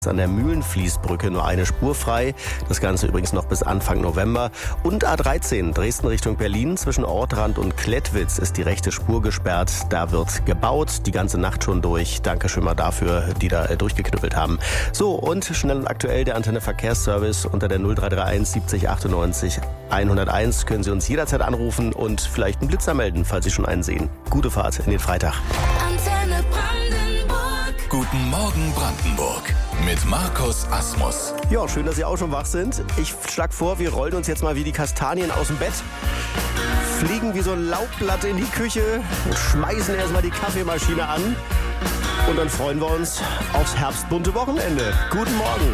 an der Mühlenfließbrücke nur eine Spur frei. Das Ganze übrigens noch bis Anfang November. Und A13 Dresden Richtung Berlin zwischen Ortrand und Klettwitz ist die rechte Spur gesperrt. Da wird gebaut, die ganze Nacht schon durch. Dankeschön mal dafür, die da durchgeknüppelt haben. So, und schnell und aktuell der Antenne Verkehrsservice unter der 0331 70 98 101 können Sie uns jederzeit anrufen und vielleicht einen Blitzer melden, falls Sie schon einen sehen. Gute Fahrt in den Freitag. Antenne Brandenburg. Guten Morgen Brandenburg mit Markus Asmus. Ja, schön, dass Sie auch schon wach sind. Ich schlage vor, wir rollen uns jetzt mal wie die Kastanien aus dem Bett, fliegen wie so ein Laubblatt in die Küche, schmeißen erstmal die Kaffeemaschine an und dann freuen wir uns aufs herbstbunte Wochenende. Guten Morgen.